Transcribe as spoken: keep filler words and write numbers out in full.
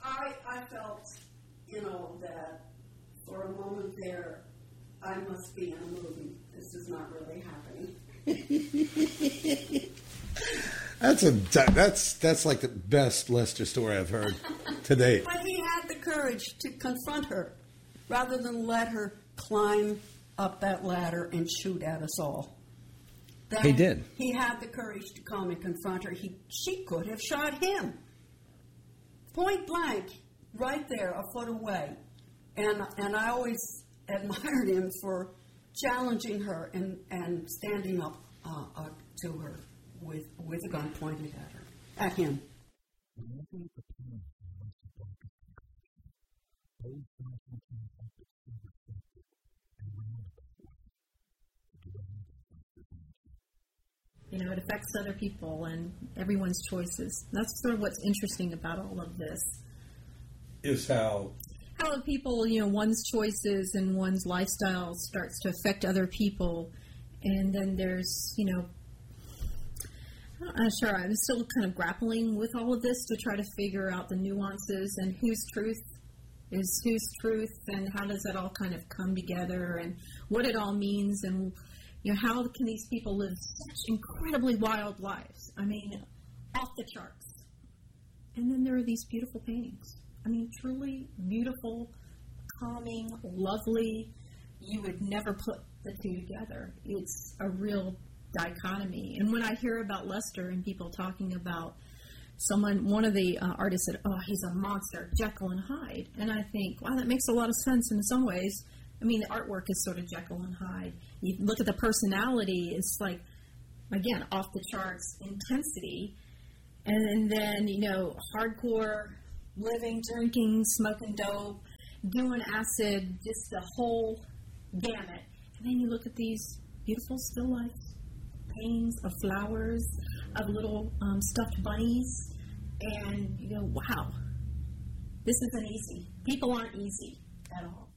I, I felt, you know, that for a moment there, I must be in a movie. This is not really happening. That's a that's that's like the best Lester story I've heard to date. But he had the courage to confront her, rather than let her climb up that ladder and shoot at us all. Then he did. He had the courage to come and confront her. He she could have shot him, point blank, right there, a foot away. And and I always admired him for challenging her and, and standing up uh, uh, to her with with a gun pointed at her, at him. You know, it affects other people and everyone's choices. That's sort of what's interesting about all of this. Is how How people, you know, one's choices and one's lifestyle starts to affect other people. And then there's, you know, I'm not sure. I'm still kind of grappling with all of this to try to figure out the nuances and whose truth is whose truth and how does that all kind of come together and what it all means and, you know, how can these people live such incredibly wild lives? I mean, off the charts. And then there are these beautiful paintings. I mean, truly beautiful, calming, lovely. You would never put the two together. It's a real dichotomy. And when I hear about Lester and people talking about someone, one of the uh, artists said, oh, he's a monster, Jekyll and Hyde. And I think, wow, that makes a lot of sense in some ways. I mean, the artwork is sort of Jekyll and Hyde. You look at the personality, it's like, again, off the charts intensity. And then, you know, hardcore living, drinking, smoking dope, doing acid, just the whole gamut. And then you look at these beautiful still lifes, paintings of flowers, of little um, stuffed bunnies, and you go, wow, this isn't easy. People aren't easy at all.